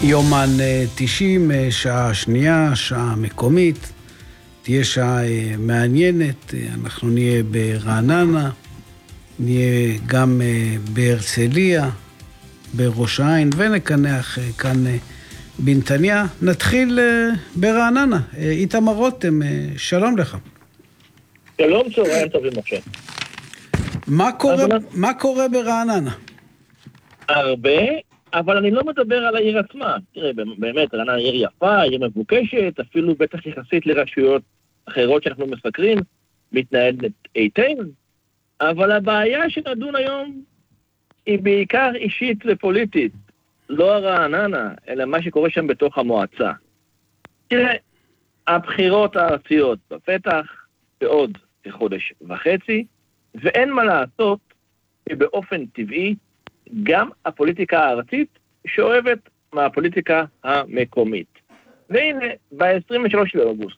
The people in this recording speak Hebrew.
יומן 90, שעה שנייה, שעה מקומית, תהיה שעה מעניינת, אנחנו נהיה ברעננה, נהיה גם בהרצליה, בראש העין, ונקנח כאן בנתניה. נתחיל ברעננה. איתמר רותם, שלום לך. שלום, צהריים טובים, משה. מה קורה ברעננה? הרבה, אבל אני לא מדבר על העיר עצמה. תראה, באמת, רעננה עיר יפה, עיר מבוקשת, אפילו בטח יחסית לרשויות אחרות שאנחנו מסקרים, מתנהלת היטב, אבל הבעיה שנדון היום היא בעיקר אישית ופוליטית, לא הרעננה, אלא מה שקורה שם בתוך המועצה. תראה, הבחירות הארציות בפתח בעוד כחודש וחצי, ואין מה לעשות שבאופן טבעי גם הפוליטיקה הארצית שואבת מהפוליטיקה המקומית. והנה, ב-23 לאוגוסט